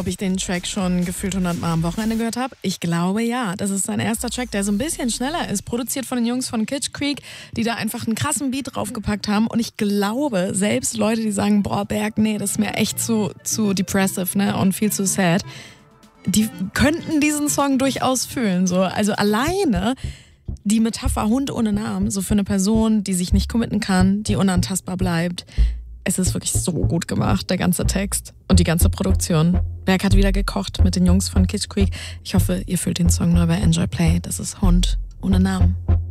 ob ich den Track schon gefühlt 100 Mal am Wochenende gehört habe. Ich glaube ja. Das ist sein erster Track, der so ein bisschen schneller ist. Produziert von den Jungs von Kitsch Creek, die da einfach einen krassen Beat draufgepackt haben. Und ich glaube, selbst Leute, die sagen, boah, Berg, nee, das ist mir echt zu depressive, ne, und viel zu sad, die könnten diesen Song durchaus fühlen. So. Also alleine die Metapher Hund ohne Namen, so für eine Person, die sich nicht committen kann, die unantastbar bleibt. Es ist wirklich so gut gemacht, der ganze Text und die ganze Produktion. Berg hat wieder gekocht mit den Jungs von Kitsch Creek. Ich hoffe, ihr fühlt den Song nur bei Enjoy Play. Das ist Hund ohne Namen.